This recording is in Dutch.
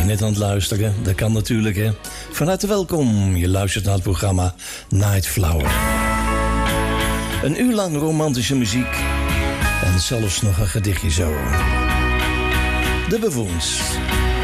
net aan het luisteren? Dat kan natuurlijk, hè. Van harte welkom. Je luistert naar het programma Night Flower. Een uur lang romantische muziek. En zelfs nog een gedichtje zo. De Baboons.